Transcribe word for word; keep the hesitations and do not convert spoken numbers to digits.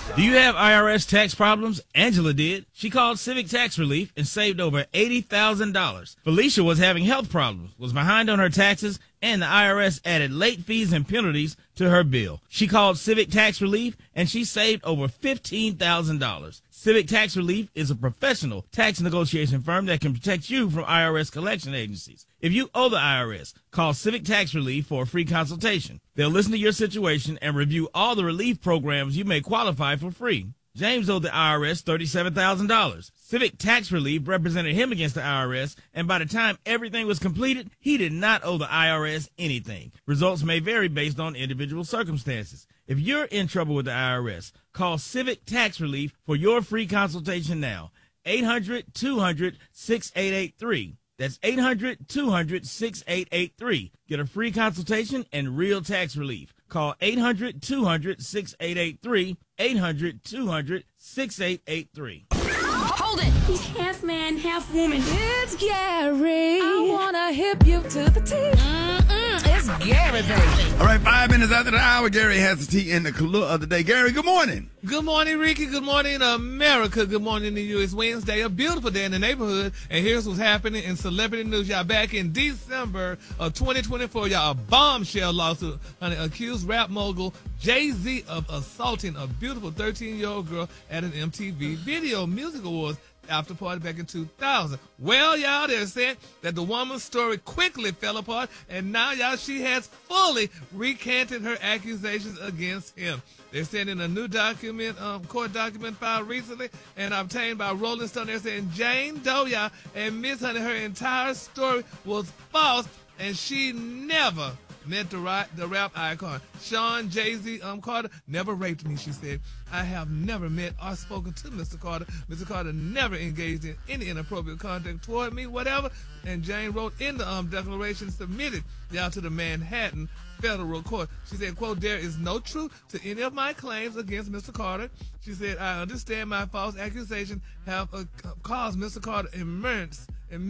Do you have I R S tax problems? Angela did. She called Civic Tax Relief and saved over eighty thousand dollars. Felicia was having health problems, was behind on her taxes, and the I R S added late fees and penalties to her bill. She called Civic Tax Relief and she saved over fifteen thousand dollars. Civic Tax Relief is a professional tax negotiation firm that can protect you from I R S collection agencies. If you owe the I R S, call Civic Tax Relief for a free consultation. They'll listen to your situation and review all the relief programs you may qualify for free. James owed the I R S thirty-seven thousand dollars. Civic Tax Relief represented him against the I R S, and by the time everything was completed, he did not owe the I R S anything. Results may vary based on individual circumstances. If you're in trouble with the I R S, call Civic Tax Relief for your free consultation now. eight hundred, two hundred, six eight eight three. That's eight hundred, two hundred, six eight eight three. Get a free consultation and real tax relief. Call eight hundred, two hundred, six eight eight three. eight hundred, two hundred, six eight eight three. Hold it! He's half man, half woman. It's Gary. I wanna hip you to the T. Mm-mm, it's Gary, baby. All right, five minutes after the hour, Gary has the tea in the color of the day. Gary, good morning. Good morning, Ricky. Good morning, America. Good morning to you. It's Wednesday, a beautiful day in the neighborhood. And here's what's happening in celebrity news. Y'all, back in December of twenty twenty-four, y'all, a bombshell lawsuit honey, accused rap mogul Jay-Z of assaulting a beautiful thirteen-year-old girl at an M T V Video Music Awards after party back in two thousand. Well, y'all, they're saying that the woman's story quickly fell apart, and now, y'all, she has fully recanted her accusations against him. They're saying in a new document, um, court document filed recently and obtained by Rolling Stone, they're saying Jane Doe, y'all, admits, honey, her entire story was false, and she never met the, right, the rap icon. Sean Jay-Z um, Carter never raped me, she said. I have never met or spoken to Mister Carter. Mister Carter never engaged in any inappropriate contact toward me, whatever. And Jane wrote in the um, declaration submitted, y'all, to the Manhattan federal court. She said, quote, there is no truth to any of my claims against Mister Carter. She said, I understand my false accusations have uh, caused Mister Carter immense